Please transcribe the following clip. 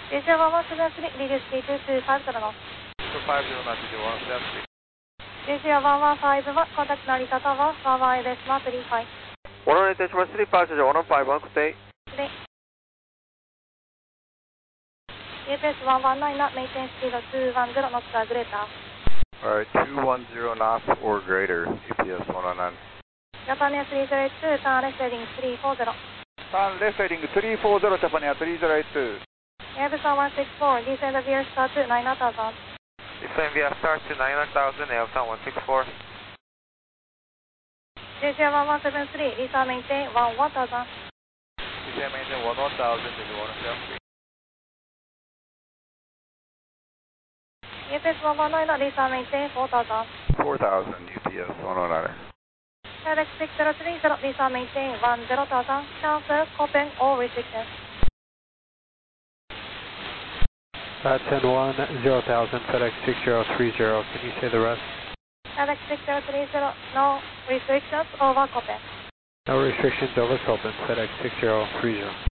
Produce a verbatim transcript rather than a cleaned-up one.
J C one one seven three, reduce T two to five zero knots. two five zero knots, J C one one seven three. J C one one five one, contact Narita Tower, one one eight decimal three five. one one eight decimal three five, one one five one, good day. Good day. U P S one one nine, maintain speed of two one zero knots or greater. Alright, two one zero knots or greater, U P S one one nine. Japan three zero eight two, turn left heading three four zero. Turn left heading three four zero, Japan three zero eight two. Airbus one one six four, descend via start to nine thousand. Descend via start to nine thousand, Airbus one one six four. J C one one seven three, return maintain one one thousand. Descend maintain one one thousand, J C one one seven three. U P S one one nine, return maintain four thousand. four thousand, U P S one one nine. FedEx six zero three zero, return maintain one zero thousand. Cancel, open all restrictions. Uh, ten one, zero thousand, FedEx six zero three zero. Can you say the rest? FedEx six zero three zero, no restrictions, over open. No restrictions, over Copen, FedEx six zero three zero.